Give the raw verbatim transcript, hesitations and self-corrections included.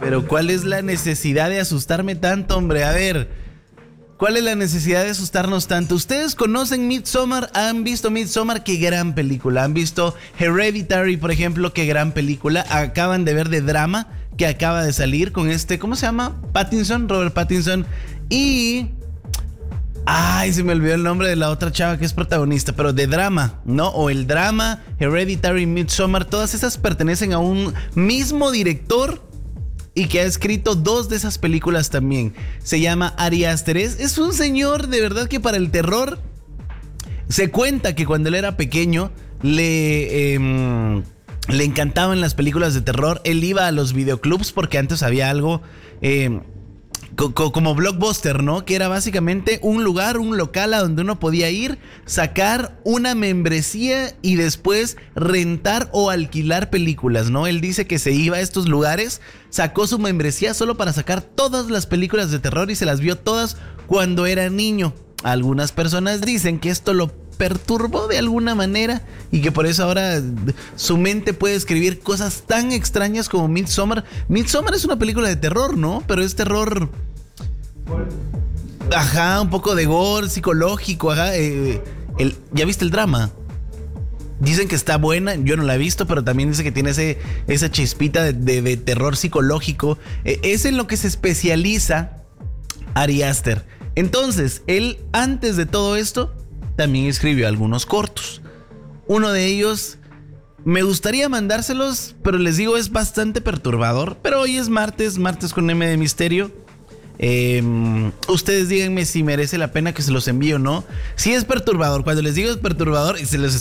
Pero ¿cuál es la necesidad de asustarme tanto, hombre? A ver, ¿cuál es la necesidad de asustarnos tanto? ¿Ustedes conocen Midsommar? ¿Han visto Midsommar? ¡Qué gran película! ¿Han visto Hereditary, por ejemplo? ¡Qué gran película! Acaban de ver The Drama, que acaba de salir con este, ¿cómo se llama? Pattinson, Robert Pattinson. Y... ay, se me olvidó el nombre de la otra chava que es protagonista, pero The Drama, ¿no? O El Drama, Hereditary, Midsommar, todas esas pertenecen a un mismo director y que ha escrito dos de esas películas también. Se llama Ari Aster. Es, es un señor de verdad que para el terror se cuenta que cuando él era pequeño le... Eh, le encantaban las películas de terror. Él iba a los videoclubs porque antes había algo eh, co- co- como Blockbuster, ¿no? Que era básicamente un lugar, un local a donde uno podía ir, sacar una membresía y después rentar o alquilar películas, ¿no? Él dice que se iba a estos lugares, sacó su membresía solo para sacar todas las películas de terror y se las vio todas cuando era niño. Algunas personas dicen que esto lo perturbó de alguna manera y que por eso ahora su mente puede escribir cosas tan extrañas como Midsommar. Midsommar es una película de terror, ¿no? Pero es terror... ajá, un poco de gore, psicológico, ajá. Eh, el, ¿ya viste el drama? Dicen que está buena, yo no la he visto, pero también dice que tiene ese, esa chispita de, de, de terror psicológico. Eh, es en lo que se especializa Ari Aster. Entonces, él antes de todo esto también escribió algunos cortos. Uno de ellos, me gustaría mandárselos, pero les digo, es bastante perturbador. Pero hoy es martes, martes con M de misterio. Eh, ustedes díganme si merece la pena que se los envíe o no. Si es perturbador, cuando les digo es perturbador y se los